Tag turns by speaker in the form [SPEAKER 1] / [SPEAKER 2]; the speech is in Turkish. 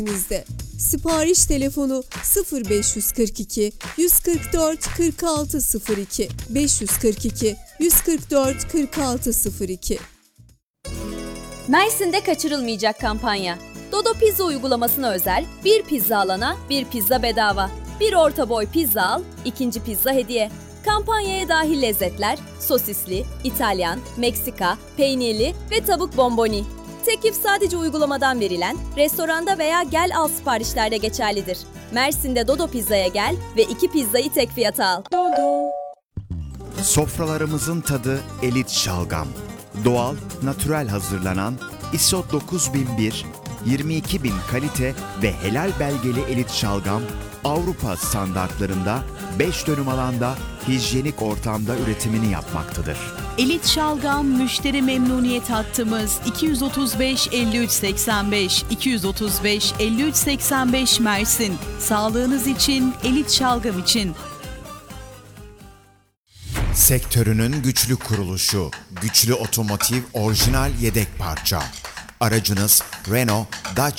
[SPEAKER 1] bizde. Sipariş telefonu 0542 144 4602 542 144 4602.
[SPEAKER 2] Mersin'de kaçırılmayacak kampanya. Dodo Pizza uygulamasına özel bir pizza alana bir pizza bedava. Bir orta boy pizza al, ikinci pizza hediye. Kampanyaya dahil lezzetler sosisli, İtalyan, Meksika, peynirli ve tavuk bomboni. Teklif sadece uygulamadan verilen, restoranda veya gel al siparişlerde geçerlidir. Mersin'de Dodo Pizza'ya gel ve 2 pizzayı tek fiyata al.
[SPEAKER 3] Sofralarımızın tadı elit şalgam. Doğal, natürel hazırlanan ISO 9001, 22.000 kalite ve helal belgeli elit şalgam, Avrupa standartlarında 5 dönüm alanda hijyenik ortamda üretimini yapmaktadır.
[SPEAKER 4] Elit şalgam müşteri memnuniyet hattımız 235 53 85 235 53 85 Mersin. Sağlığınız için, elit şalgam için.
[SPEAKER 3] Sektörünün güçlü kuruluşu, güçlü otomotiv orijinal yedek parça. Aracınız Renault, Dacia